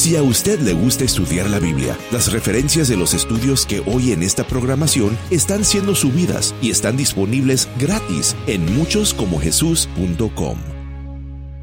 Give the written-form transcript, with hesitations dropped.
Si a usted le gusta estudiar la Biblia, las referencias de los estudios que hoy en esta programación están siendo subidas y están disponibles gratis en muchoscomojesus.com.